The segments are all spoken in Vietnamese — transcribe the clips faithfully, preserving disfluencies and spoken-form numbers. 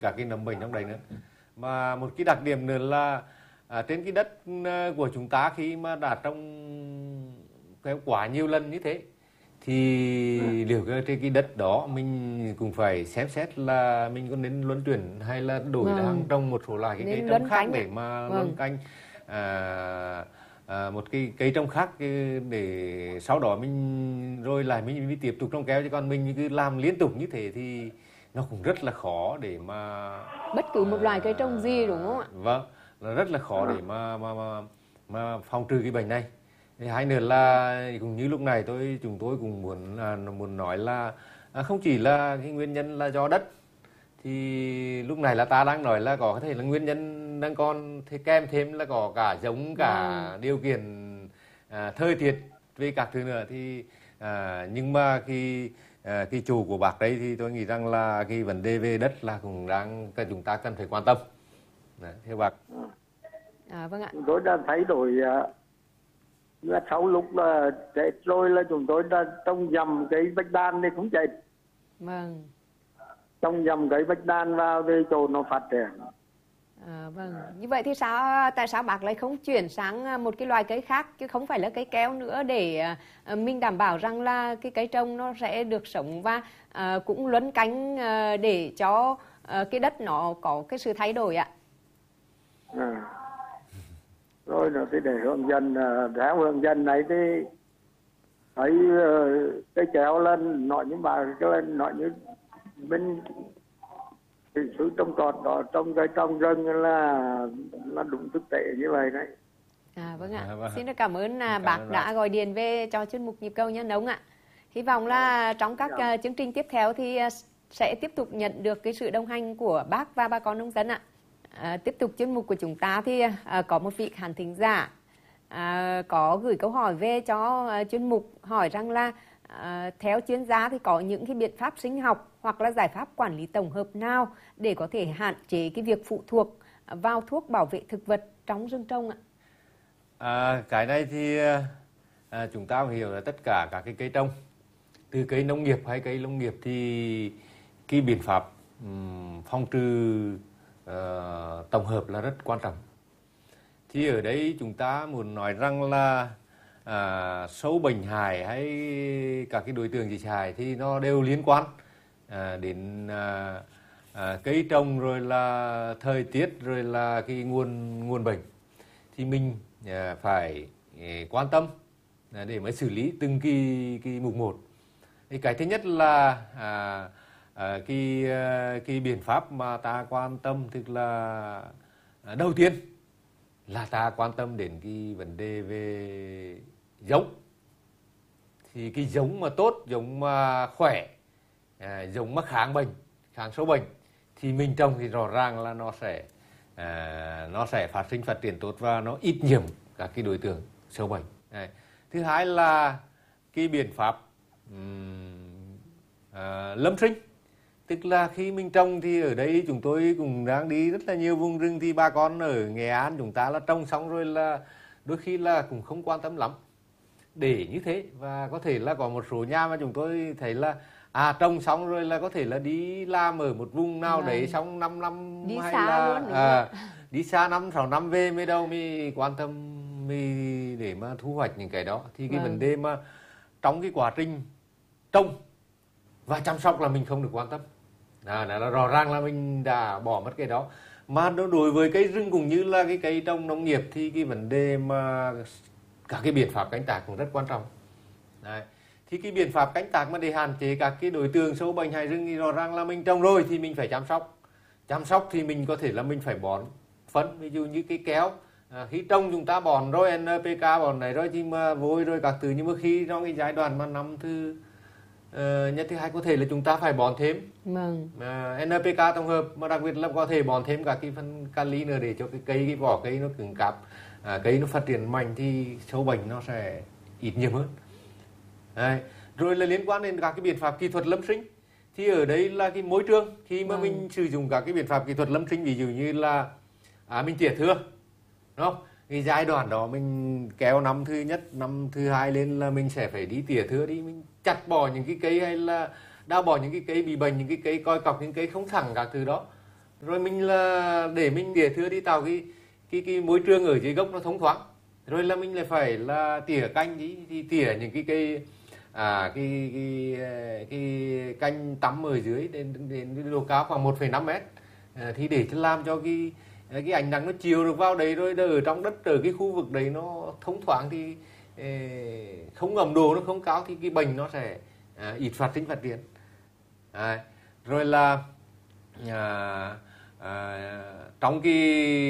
cả cái nấm bệnh trong đấy nữa. Mà một cái đặc điểm nữa là à, trên cái đất của chúng ta khi mà đã trồng cái quả nhiều lần như thế thì liệu trên cái đất đó mình cũng phải xem xét là mình có nên luân chuyển hay là đổi Vâng. sang trồng một số loại cái Nên cây luân trồng khác canh để ạ. mà Vâng. luân canh à, à, một cái cây trồng khác để sau đó mình rồi lại mình, mình tiếp tục trồng keo, chứ còn mình cứ làm liên tục như thế thì nó cũng rất là khó để mà Bất cứ một loài cây trồng gì đúng không ạ? Vâng, là rất là khó để mà mà mà, mà phòng trừ cái bệnh này. Thì hai nữa là cũng như lúc này tôi chúng tôi cũng muốn à, muốn nói là à, không chỉ là cái nguyên nhân là do đất, thì lúc này là ta đang nói là có thể là nguyên nhân đang còn thì kèm thêm là có cả giống, cả Vâng. điều kiện à, thời tiết với các thứ nữa thì à, nhưng mà khi à, cái chủ của bác đấy thì tôi nghĩ rằng là cái vấn đề về đất là cũng đang cần chúng ta cần phải quan tâm. Đấy, thưa bác. À, vâng ạ. Chúng tôi đã thay đổi là sau lúc là chết rồi là chúng tôi đã trồng dầm cái bạch đàn thì không chết. Vâng. Trồng dầm cái bạch đàn vào thì chỗ nó phát triển. À, vâng. Như vậy thì sao tại sao bác lại không chuyển sang một cái loài cây khác chứ không phải là cây keo nữa để uh, mình đảm bảo rằng là cái cây trồng nó sẽ được sống và uh, cũng luân canh uh, để cho uh, cái đất nó có cái sự thay đổi ạ? À. Rồi nó thì để hướng dẫn theo hướng dẫn này thì thấy cái kéo lên nói như bà cái lên nói như bên thì sự trồng trọt đó trong cái trồng rừng là là đúng thực tế như vậy đấy. À, vâng ạ. À, vâng. Xin được cảm ơn à, Cảm bác ơn đã bác. gọi điện về cho chuyên mục Nhịp Cầu Nhân Ống ạ. Hy vọng là trong các Dạ. uh, chương trình tiếp theo thì uh, sẽ tiếp tục nhận được cái sự đồng hành của bác và bà con nông dân ạ. À, tiếp tục chuyên mục của chúng ta thì uh, có một vị khán thính giả uh, có gửi câu hỏi về cho uh, chuyên mục, hỏi rằng là uh, theo chuyên gia thì có những cái biện pháp sinh học hoặc là giải pháp quản lý tổng hợp nào để có thể hạn chế cái việc phụ thuộc vào thuốc bảo vệ thực vật trong rừng trồng ạ? À, cái này thì à, chúng ta hiểu là tất cả các cái cây trồng, từ cây nông nghiệp hay cây nông nghiệp thì cái biện pháp um, phòng trừ uh, tổng hợp là rất quan trọng. Thì ở đây chúng ta muốn nói rằng là à, sâu bệnh hại hay các cái đối tượng dịch hại thì nó đều liên quan à, đến à, à, cây trồng, rồi là thời tiết, rồi là cái nguồn nguồn bệnh. Thì mình à, phải à, quan tâm à, để mới xử lý từng cái cái mục một. Thì cái thứ nhất là à, à, cái cái biện pháp mà ta quan tâm, tức là à, đầu tiên là ta quan tâm đến cái vấn đề về giống. Thì cái giống mà tốt, giống mà khỏe, à, giống mà kháng bệnh, kháng sâu bệnh thì mình trồng thì rõ ràng là nó sẽ à, nó sẽ phát sinh phát triển tốt và nó ít nhiễm các cái đối tượng sâu bệnh. Đấy. Thứ hai là cái biện pháp um, à, lâm sinh. Tức là khi mình trồng thì ở đây chúng tôi cũng đang đi rất là nhiều vùng rừng, thì bà con ở Nghệ An chúng ta là trồng xong rồi là đôi khi là cũng không quan tâm lắm để như thế. Và có thể là có một số nhà mà chúng tôi thấy là à trồng xong rồi là có thể là đi làm ở một vùng nào đấy xong năm năm Đi hay xa là luôn, đúng à, không? đi xa năm sáu năm về mới đâu mới quan tâm mới để mà thu hoạch những cái đó. Thì cái Vâng. vấn đề mà trong cái quá trình trồng và chăm sóc là mình không được quan tâm. À, là rõ ràng là mình đã bỏ mất cái đó. Mà đối với cây rừng cũng như là cái cây trồng nông nghiệp thì cái vấn đề mà các cái biện pháp canh tác cũng rất quan trọng. Đấy. Thì cái biện pháp canh tác mà để hạn chế các cái đối tượng sâu bệnh hại rừng thì rõ ràng là mình trồng rồi thì mình phải chăm sóc. Chăm sóc thì mình có thể là mình phải bón phân, ví dụ như cái kéo. À, khi trồng chúng ta bón rồi en pê ca bón này rồi thì mà vôi rồi các thứ, nhưng mà khi trong cái giai đoạn mà năm thứ uh, nhất thứ hai có thể là chúng ta phải bón thêm Vâng. uh, en pê ca tổng hợp, mà đặc biệt là có thể bón thêm cả cái phân kali nữa để cho cái cây, cái vỏ cây nó cứng cáp, à, cây nó phát triển mạnh thì sâu bệnh nó sẽ ít nhiều hơn. Đấy. Rồi là liên quan đến các cái biện pháp kỹ thuật lâm sinh, thì ở đây là cái môi trường khi mà Vâng. mình sử dụng các cái biện pháp kỹ thuật lâm sinh, ví dụ như là à, mình tỉa thưa, đúng không? Cái giai đoạn đó mình kéo năm thứ nhất, năm thứ hai lên là mình sẽ phải đi tỉa thưa đi, mình chặt bỏ những cái cây hay là đào bỏ những cái cây bị bệnh, những cái cây coi cọc, những cây không thẳng các thứ đó. rồi mình là để mình tỉa thưa đi tạo cái cái cái môi trường ở dưới gốc nó thông thoáng, rồi là mình lại phải là tỉa canh đi thì tỉa những cái cây à cái cái cái canh tắm ở dưới đến đến độ cao khoảng một phẩy năm mét, à, thì để làm cho cái cái ánh nắng nó chiếu được vào đấy, rồi ở trong đất ở cái khu vực đấy nó thông thoáng thì không ẩm độ nó không cao thì cái bệnh nó sẽ à, ít phát sinh phát triển. À, rồi là à, à, trong cái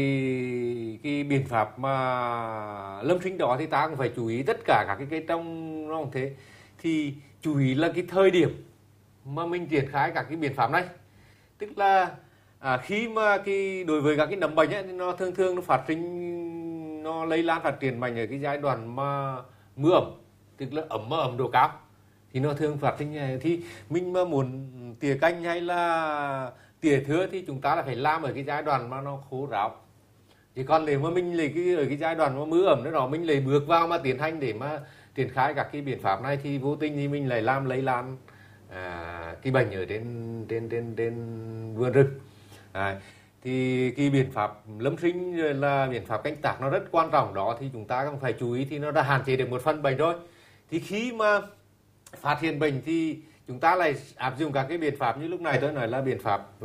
cái biện pháp mà lâm sinh đó thì ta cũng phải chú ý tất cả các cái cây trồng nó cũng thế, thì chú ý là cái thời điểm mà mình triển khai các cái biện pháp này, tức là à, khi mà cái đối với các cái nấm bệnh ấy, thì nó thường thường nó phát sinh, nó lây lan phát triển mạnh ở cái giai đoạn mà mưa ẩm, tức là ẩm mà ẩm độ cao thì nó thường phát sinh này. Thì mình mà muốn tỉa canh hay là tỉa thưa thì chúng ta là phải làm ở cái giai đoạn mà nó khô ráo, chỉ còn nếu mà mình lấy cái ở cái giai đoạn mà mưa ẩm nữa đó mình lấy bước vào mà tiến hành để mà triển khai các cái biện pháp này thì vô tình thì mình lại làm lây lan à, cái bệnh ở trên trên trên trên vườn rừng. À, thì cái biện pháp lâm sinh rồi là biện pháp canh tác nó rất quan trọng đó, thì chúng ta cũng phải chú ý thì nó đã hạn chế được một phần bệnh rồi. Thì khi mà phát hiện bệnh thì chúng ta lại áp dụng các cái biện pháp như lúc này tôi nói là biện pháp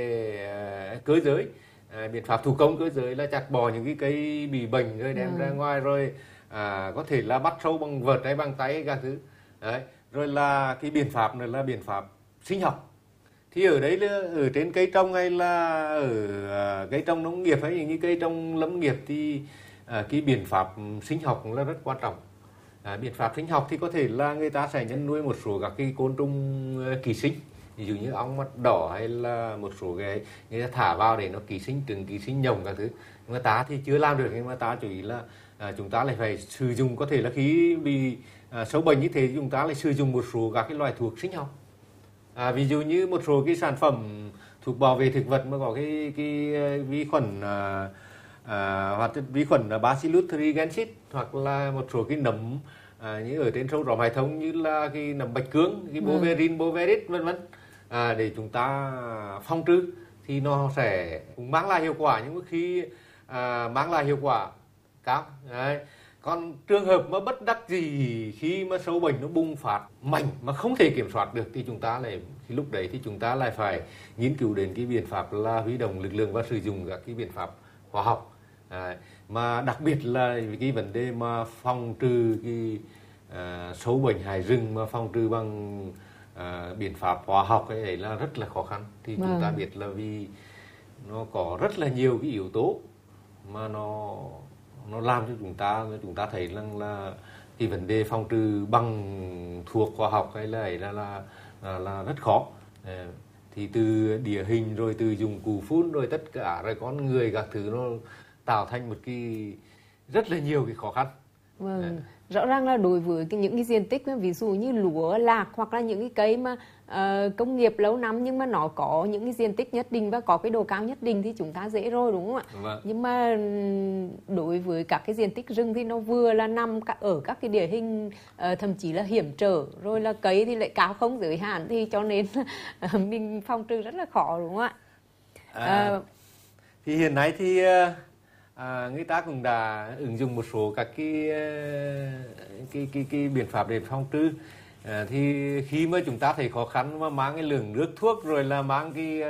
về uh, cơ giới, uh, biện pháp thủ công cơ giới là chặt bỏ những cái cây bị bệnh rồi đem ừ. ra ngoài, rồi à, có thể là bắt sâu bằng vợt hay bằng tay các thứ. Đấy. Rồi là cái biện pháp này là biện pháp sinh học. Thì ở đấy là ở trên cây trồng hay là ở uh, cây trồng nông nghiệp hay những cây trồng lâm nghiệp thì uh, cái biện pháp sinh học cũng là rất quan trọng. À, biện pháp sinh học thì có thể là người ta sẽ nhân nuôi một số các cái côn trùng uh, ký sinh, ví dụ như ong mắt đỏ hay là một số cái người ta thả vào để nó ký sinh trứng, ký sinh nhồng các thứ. Nhưng mà ta thì chưa làm được, nhưng mà ta chú ý là à, chúng ta lại phải sử dụng, có thể là khi bị à, sâu bệnh như thế thì chúng ta lại sử dụng một số các cái loại thuốc sinh học. À, ví dụ như một số cái sản phẩm thuốc bảo vệ thực vật mà có cái cái vi khuẩn à, à, hoặc vi khuẩn Bacillus thuringiensis, hoặc là một số cái nấm à, như ở trên sâu róm hải thống như là cái nấm bạch cương, cái boverin, boveris vân vân, à, để chúng ta phòng trừ thì nó sẽ cũng mang lại hiệu quả, nhưng mà khi à, mang lại hiệu quả cao. Đấy. Còn trường hợp mà bất đắc gì khi mà sâu bệnh nó bùng phát mạnh mà không thể kiểm soát được thì chúng ta lại thì lúc đấy thì chúng ta lại phải nghiên cứu đến cái biện pháp là huy động lực lượng và sử dụng các cái biện pháp hóa học. À, mà đặc biệt là cái vấn đề mà phòng trừ cái à, sâu bệnh hại rừng mà phòng trừ bằng à, biện pháp hóa học cái đấy là rất là khó khăn. Thì chúng ta biết là vì nó có rất là nhiều cái yếu tố mà nó nó làm cho chúng ta chúng ta thấy rằng là cái vấn đề phòng trừ bằng thuốc hóa học hay là là là, là, là rất khó. À, thì từ địa hình rồi từ dụng cụ phun rồi tất cả rồi con người các thứ nó tạo thành một cái rất là nhiều cái khó khăn. Vâng. À. Rõ ràng là đối với cái, những cái diện tích ví dụ như lúa, lạc hoặc là những cái cây mà uh, công nghiệp lâu năm nhưng mà nó có những cái diện tích nhất định và có cái độ cao nhất định thì chúng ta dễ rồi, đúng không ạ? Vâng. Nhưng mà đối với các cái diện tích rừng thì nó vừa là nằm ở các cái địa hình uh, thậm chí là hiểm trở, rồi là cây thì lại cao không giới hạn, thì cho nên uh, mình phòng trừ rất là khó, đúng không ạ? À, uh, thì hiện nay thì uh... À, người ta cũng đã ứng dụng một số các cái cái cái, cái biện pháp để phòng trừ. À, thì khi mà chúng ta thấy khó khăn mà mang cái lượng nước thuốc rồi là mang cái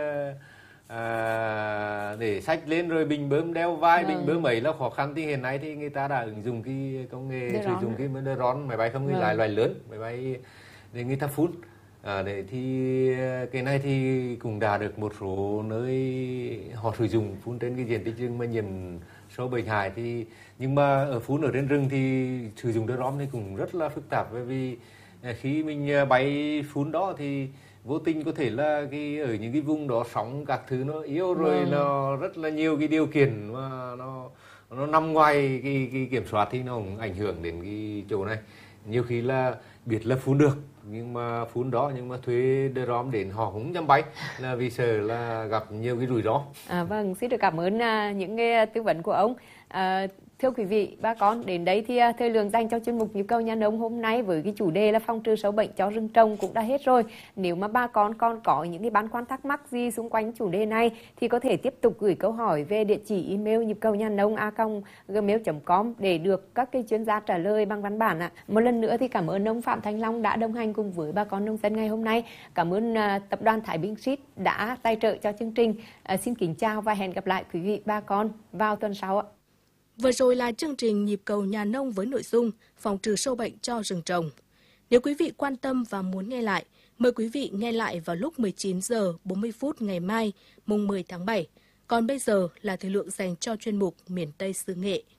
à, để xách lên rồi bình bơm đeo vai, vâng. bình bơm ấy là khó khăn, thì hiện nay thì người ta đã ứng dụng cái công nghệ sử dụng cái drone, máy bay không người lái loại lớn, máy bay để người ta phun. À, để thì cái này thì cũng đã được một số nơi họ sử dụng phun trên cái diện tích rừng mà nhiễm sâu bệnh hại, thì nhưng mà ở phun ở trên rừng thì sử dụng drone thì cũng rất là phức tạp, bởi vì khi mình bay phun đó thì vô tình có thể là cái ở những cái vùng đó sóng các thứ nó yếu rồi, vâng. nó rất là nhiều cái điều kiện mà nó nó nằm ngoài cái, cái kiểm soát thì nó cũng ảnh hưởng đến cái chỗ này. Nhiều khi là biết là phun được nhưng mà phun đó nhưng mà thuê drone đến họ cũng dám bay là vì sợ là gặp nhiều cái rủi ro. À, vâng, xin được cảm ơn uh, những cái tư vấn của ông. Uh, Thưa quý vị, bà con, đến đây thì uh, thời lượng dành cho chuyên mục Nhịp cầu nhà nông hôm nay với cái chủ đề là phòng trừ sâu bệnh cho rừng trồng cũng đã hết rồi. Nếu mà bà con còn có những cái băn khoăn thắc mắc gì xung quanh chủ đề này thì có thể tiếp tục gửi câu hỏi về địa chỉ email nhịp cầu nhà nông a còng gmail chấm com để được các cái chuyên gia trả lời bằng văn bản ạ. Một lần nữa thì cảm ơn ông Phạm Thanh Long đã đồng hành cùng với bà con nông dân ngày hôm nay. Cảm ơn uh, tập đoàn Thái Bình Seed đã tài trợ cho chương trình. Uh, xin kính chào và hẹn gặp lại quý vị bà con vào tuần sau ạ. Vừa rồi là chương trình Nhịp cầu nhà nông với nội dung phòng trừ sâu bệnh cho rừng trồng. Nếu quý vị quan tâm và muốn nghe lại, mời quý vị nghe lại vào lúc mười chín giờ bốn mươi phút ngày mai, mùng mười tháng bảy. Còn bây giờ là thời lượng dành cho chuyên mục Miền Tây xứ Nghệ.